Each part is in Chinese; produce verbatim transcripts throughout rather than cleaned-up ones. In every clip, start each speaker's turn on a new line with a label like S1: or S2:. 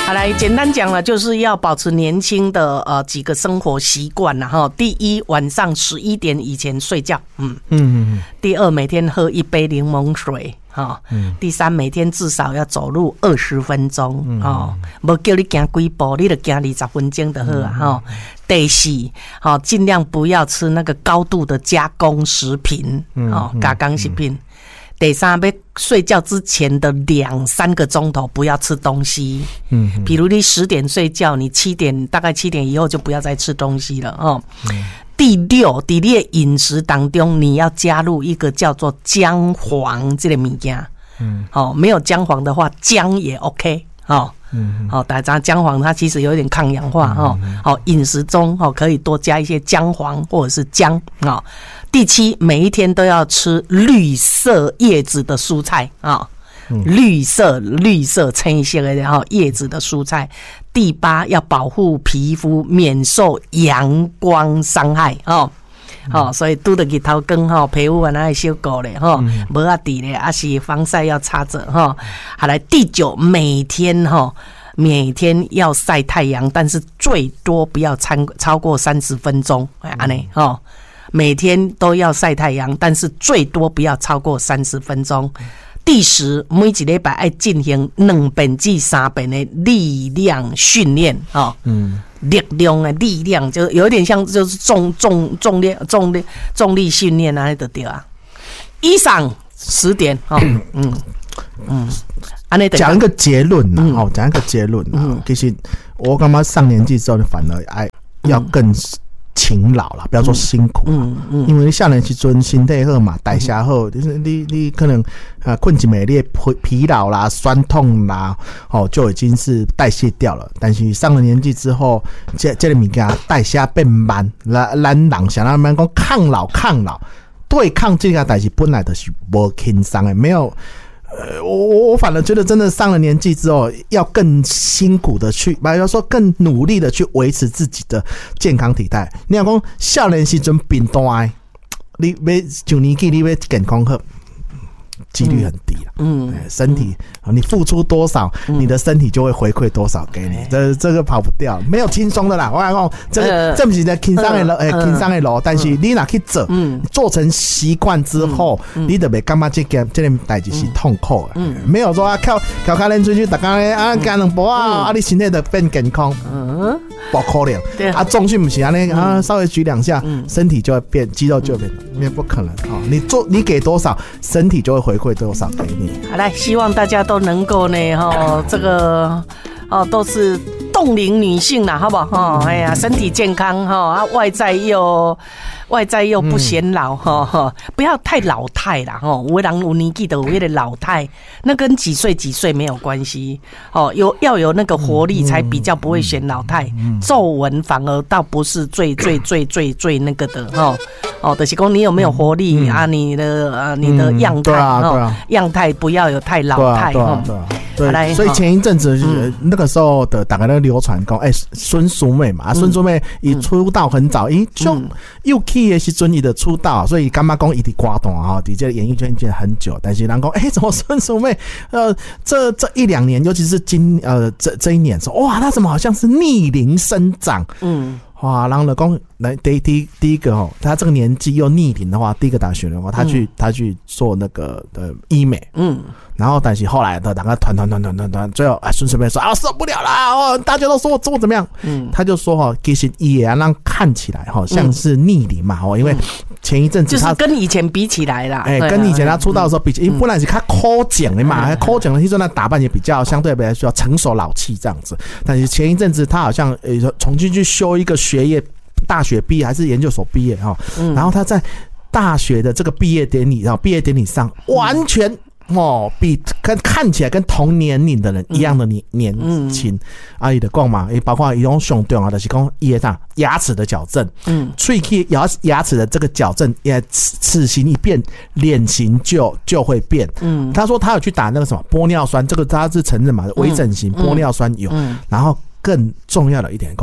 S1: 好，来简单讲了，就是要保持年轻的呃几个生活习惯啦哈。第一，晚上十一点以前睡觉，嗯嗯嗯。第二，每天喝一杯柠檬水。哦嗯、第三，每天至少要走路二十分钟，嗯、哦，无叫你行几步，你就行二十分钟就好啊。哈、嗯，第四，好、哦，尽量不要吃那个高度的加工食品，嗯、哦，加工食品。嗯、第三，要睡觉之前的两三个钟头不要吃东西，嗯，比如你十点睡觉，你七点大概七点以后就不要再吃东西了，哦。嗯第六，在你的饮食当中，你要加入一个叫做姜黄这个物件。嗯，好、哦，没有姜黄的话，姜也 OK。哦，嗯，好、哦，大家姜黄它其实有点抗氧化哈。好、嗯哦，饮食中哦可以多加一些姜黄或者是姜啊、哦。第七，每一天都要吃绿色叶子的蔬菜啊。哦嗯、绿色绿色青色的哈叶子的蔬菜。第八，要保护皮肤免受阳光伤害哦。好、嗯哦，所以拄着日头光哈，皮肤啊那小顾咧哈，无啊滴咧，啊是防晒要擦着哈。好来，第九，每天哈每天要晒太阳，但是最多不要超超过三十分钟，安尼哈。每天都要晒太阳，但是最多不要超过三十分钟。第十，每一礼拜要进行两遍至三遍的力量训练哦。嗯，力量的力量就有点像就是重重重力重力重力训练啊，就对啊。以上十点哦，嗯嗯，安尼
S2: 讲一个结论呐，哦，讲一个结论呐。其实我感觉上年纪之后，反而爱要更勤劳啦，不要说辛苦啦，嗯嗯，因为你少年时阵身体好嘛，代谢好，就是你你可能啊困一暝，你疲劳啦、酸痛啦，哦就已经是代谢掉了。但是上了年纪之后，这这个物件代谢变慢，咱咱人想让慢讲抗老抗老，对抗这个代志本来就是无轻松的，没有。呃，我我反而觉得，真的上了年纪之后，要更辛苦的去，不要说更努力的去维持自己的健康体态。你要讲少年时阵变大，你要上年纪你要健康好，几率很低了。嗯，身体你付出多少，嗯、你的身体就会回馈多少给你。嗯、这这个跑不掉，没有轻松的啦。我讲讲，这个、呃、这不是在轻松的路，诶、呃，轻松的路。但是你哪去做，嗯，做成习惯之后，嗯、你就别感觉这件这件代志是痛苦的。嗯，没有说啊，靠靠靠练出去，大家咧啊干两步啊，啊你身体就变健康。嗯。不可能，对啊，重训不行啊，那啊稍微举两下，嗯、身体就会变，肌肉就会变，那不可能啊、哦！你做你给多少，身体就会回馈多少给你。
S1: 好来，希望大家都能够呢，哈、哦，这个哦都是冻龄女性啦，好不好？哦，哎呀，身体健康哈、哦，啊外在又。外在又不显老哈、嗯，不要太老态啦哈。有的人有年纪的有那个老态，那跟几岁几岁没有关系哦。有要有那个活力，才比较不会显老态。皱纹反而倒不是最最最最最那个的哈。哦，就是说你有没有活力、嗯、啊？你的呃你的样态哈，样态不要有太老态哈。
S2: 对，所以前一阵子、嗯、那个时候的大概都流传讲，哎、欸，孙淑妹嘛，孙淑妹一出道很早，咦、嗯，就又去的时阵伊的出道，所以干嘛讲伊的挂档哈，伫这演艺圈圈很久，但是人讲，哎、欸，怎么孙淑妹呃这这一两年，尤其是今呃这这一年说，哇，她怎么好像是逆龄生长，嗯。哇，然后呢，讲来第第第一个哦，他这个年纪又逆龄的话，第一个大学的话，他去、嗯、他去做那个的医美，嗯，然后但是后来的大家团团团团团团，最后啊孙淑妹说啊受不了啦，哦，大家都说我做怎么样，嗯，他就说哈、哦，其实也让看起来哈、哦、像是逆龄嘛，哦，因为前一阵子他
S1: 就是跟以前比起来啦，
S2: 哎、欸，跟以前他出道的时候比起，因为本来是他抠剪的嘛，抠剪的那时候那打扮也比较相对来说成熟老气这样子，但是前一阵子他好像呃重新去修一个学业。大学毕业还是研究所毕业哈、嗯，然后他在大学的这个毕业典礼，然后毕业典礼上完全哦，比跟看起来跟同年龄的人一样的年、嗯、年轻，阿姨的讲嘛，也包括一种上重要的是讲叶上牙齿的矫正，嗯，喙齿牙牙齿的这个矫正，也齿形一变，脸型就就会变，嗯，他说他有去打那个什么玻尿酸，这个他是承认嘛，微整形玻尿酸有，嗯嗯、然后更重要的一点讲。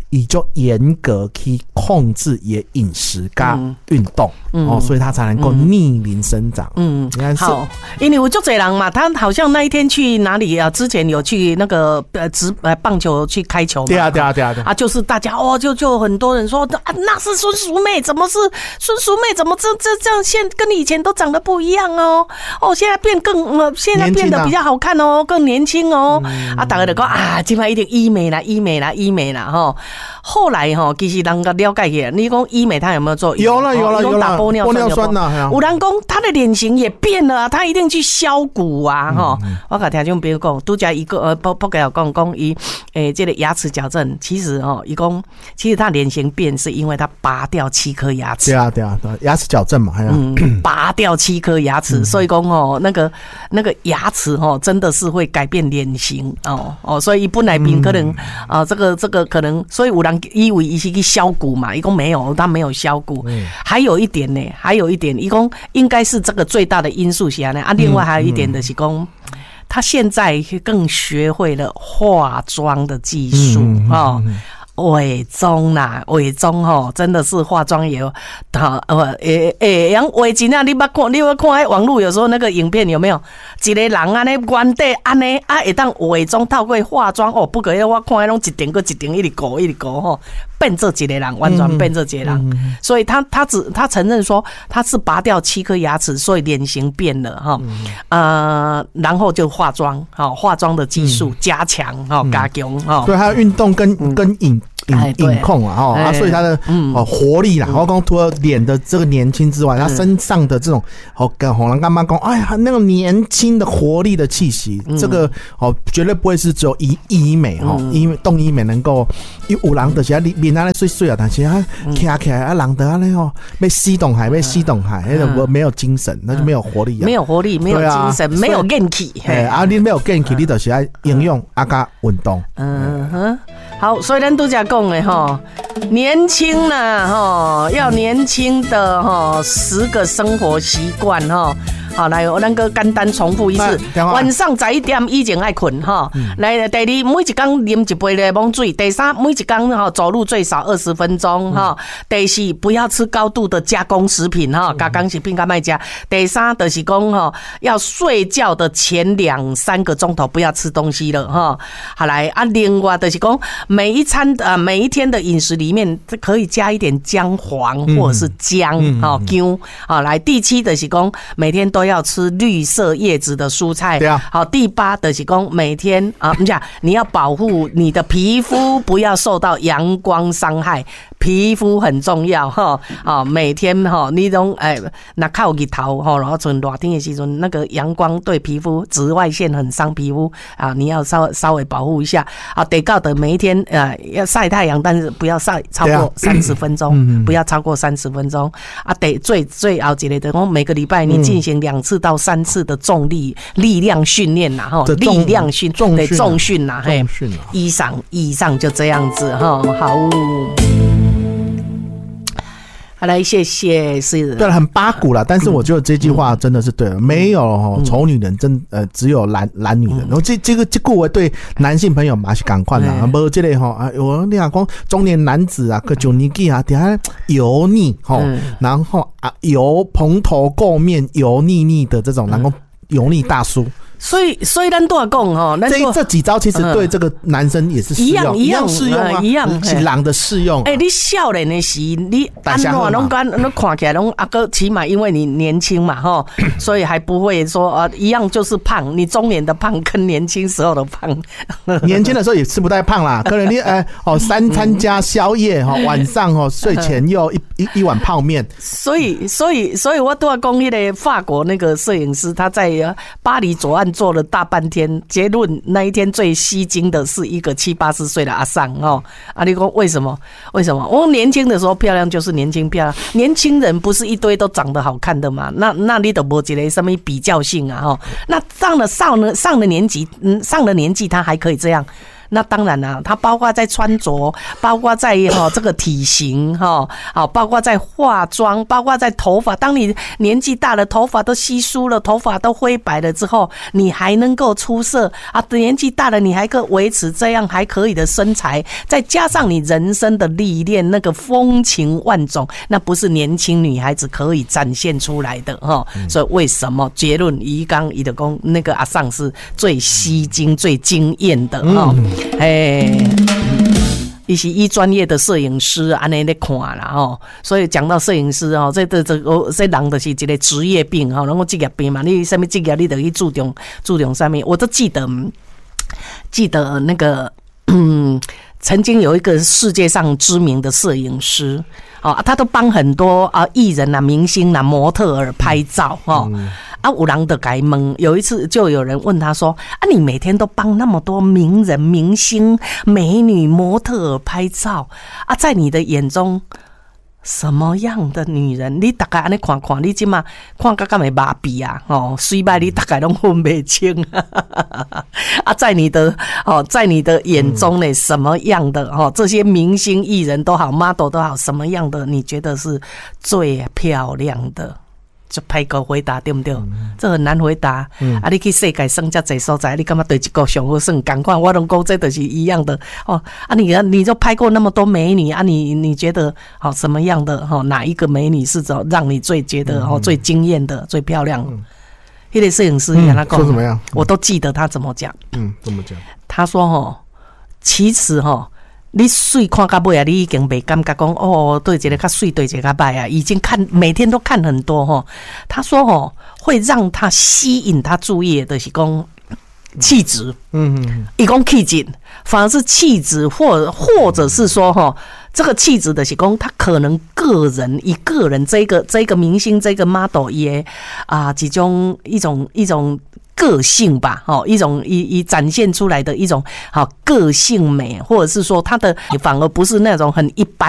S2: 以就严格去控制也饮食跟运动、嗯、哦，所以他才能够逆龄生长。嗯，你看
S1: 好，因为有足多人嘛，他好像那一天去哪里啊？之前有去那个呃直呃棒球去开球嘛。
S2: 对啊，对啊，对啊，对啊，
S1: 啊，就是大家哦，就就很多人说啊，那是孙淑妹，怎么是孙淑妹？怎么这这这样现跟以前都长得不一样哦？哦，现在变更呃，现在变得比较好看哦，更年轻哦。嗯、啊，大家就讲啊，今摆一定医美啦，医美啦，医美啦，哈。后来哈，其实人家了解起来，你讲医美他有没有做？
S2: 有了，有了，有了，打玻尿酸呐。
S1: 有人讲他的脸型也变了啊，他一定去削骨啊，哈、嗯。我甲听众朋友讲，拄则一个呃，不不给我讲讲伊诶，这个牙齿矫正，其实哦，伊讲其实他脸型变是因为他拔掉七颗牙齿。
S2: 对啊，对啊，对啊，牙齿矫正嘛，还有、
S1: 嗯、拔掉七颗牙齿，嗯、所以讲哦，那个那个牙齿哦，真的是会改变脸型哦哦，所以本来病可能啊、嗯呃，这个这个可能，所以有人以为伊是去削骨嘛，伊讲没有，他没有削骨。嗯、还有一点呢，还有一点，伊讲应该是这个最大的因素是安尼啊。另外还有一点的是讲，他现在更学会了化妆的技术哦。伪装啦，伪装吼，真的是化妆也好，呃，诶诶，像伪真啊，你捌看，你捌看喺网络有时候那个影片有没有？一个人安尼原地安尼啊，会当伪装透过化妆哦，不过我看迄种一点个一点一直搞一直搞吼，变做一个人，完全变做一个人。嗯嗯、所以他他只他承认说他是拔掉七颗牙齿，所以脸型变了哈，嗯、呃，然后就化妆，好化妆的技术加强，哈加强哈。
S2: 对，还有运动跟、嗯、跟饮。饮饮控啊，哦、啊，所以他的、嗯、哦活力啦，我讲除了脸的这个年轻之外，他、嗯、身上的这种哦跟红人干妈讲，哎呀，那个年轻的活力的气息，嗯、这个哦绝对不会是只有医医美哈，医、嗯、动医美能够，因为有人就是啊脸啊咧碎碎啊，但是啊徛起来啊人得啊咧哦被吸动海被吸动海，那种没有精神，那就没有活力啊，
S1: 没有活力，没有精神，没有元气，
S2: 哎啊你没有元气，你就是要营养啊加运动，
S1: 嗯哼，好，所以咱都讲讲的哈。年轻啦，哈，要年轻的哈，十个生活习惯哈。好，来，我咱个简单重复一次。晚上十一点以前爱困哈。嗯、来，第二，每一天啉一杯柠檬水。第三，每一天哈走路最少二十分钟哈。嗯、第四，不要吃高度的加工食品哈，加工食品干卖加。第三，就是讲哈，要睡觉的前两三个钟头不要吃东西了哈。好来啊，另外就是讲每一餐啊、呃、每一天的饮食里面可以加一点姜黄或者是姜哈姜啊。来，第七的是讲每天都要要吃绿色叶子的蔬菜，对啊。好，第八的是讲每天啊，不是你要保护你的皮肤不要受到阳光伤害，皮肤很重要哈。啊，每天哈，你种哎，那靠日头哈，然后从热天的时候，那个阳光对皮肤紫外线很伤皮肤啊，你要稍稍微保护一下啊。得告的每一天呃要晒太阳，但是不要晒超过三十分钟，啊、不要超过三十分钟啊。得最最后一个的，我每个礼拜你进行两次到三次的重力力量训练呐，哈，力量训对重训呐，嘿，以上以上就这样子哈，好。好来，谢谢，是
S2: 对了，很八股啦，但是我觉得这句话真的是对了，嗯、没有哈丑女人真呃只有懒懒女人，然后这这个这个我对男性朋友嘛是赶快啦，无这类哈啊，我你讲中年男子啊，个九年纪啊，底下油腻哈，然后啊油蓬头垢面、油腻腻的这种，然后油腻大叔。
S1: 所以，所以咱都要讲哈，
S2: 这这几招其实对这个男生也是适用，一样适用啊，
S1: 一样
S2: 是狼的适用。
S1: 哎，你少年的时，你安怎拢干，拢看起来拢阿哥，起码因为你年轻嘛哈，所以还不会说啊，一样就是胖。你中年的胖跟年轻时候的胖，
S2: 年轻的时候也吃不太胖啦，可能你哎哦三餐加宵夜哈，晚上哦睡前又一一一碗泡面。
S1: 所以，所以，所以我都要讲那个法国那个摄影师，他在巴黎左岸做了大半天，结论那一天最吸睛的是一个七八十岁的阿桑哦。啊，你说为什么？为什么？我年轻的时候漂亮就是年轻漂亮，年轻人不是一堆都长得好看的嘛？那那你都没一个什么比较性啊？哈，那上了上了上了年纪，嗯，上了年纪他还可以这样。 那当然啦、啊，它包括在穿着，包括在哈、哦、这个体型哈，好、哦，包括在化妆，包括在头发。当你年纪大了，头发都稀疏了，头发都灰白了之后，你还能够出色啊？年纪大了，你还可以维持这样还可以的身材，再加上你人生的历练，那个风情万种，那不是年轻女孩子可以展现出来的哈。嗯、所以为什么结论一刚一的公那个阿尚是最吸睛、最惊艳的哈？哎。伊是以专业的摄影师安尼咧看啦吼，所以讲到摄影师吼，这这这个这人就是一个职业病吼，然后职业病嘛，你什么职业你得去注重注重上面，我都记得记得那个嗯，曾经有一个世界上知名的摄影师哦，他都帮很多啊艺人啊、明星啊、模特儿拍照哦。嗯啊，有人就该问，有一次就有人问他说：“啊，你每天都帮那么多名人、明星、美女、模特儿拍照啊，在你的眼中，什么样的女人？你大概安尼看看，你即嘛看甲敢会麻痹啊？哦，水歹你大概拢分不清啊，在你的哦，在你的眼中呢，什么样的哦？这些明星艺人都好 ，model 都好，什么样的你觉得是最漂亮的？”就歹个回答对不对？嗯、这很难回答。嗯、啊，你去世界算遮侪所在，你干嘛对一个上好算？赶快，我拢讲这都是一样的哦。啊你，你你就拍过那么多美女啊，你你觉得好、哦、什么样的哈、哦？哪一个美女是让你最觉得哦、嗯、最惊艳的、最漂亮？那个摄影师跟他讲、嗯、
S2: 说怎么样？
S1: 我都记得他怎么讲。
S2: 嗯，怎么讲？
S1: 他说哦，其实哈、哦。你水看到尾啊，你已经袂感觉讲哦，对一个较水，对一个较歹啊，已经看每天都看很多哈。他说哦，会让他吸引他注意的，就是讲气质，嗯嗯，一讲气质，反而是气质，或或者是说哈，这个气质的是讲他可能个人以个人这个这个明星这个 model 也啊，其中一种一种。个性吧，哦，一种以以展现出来的一种好个性美，或者是说他的反而不是那种很一般。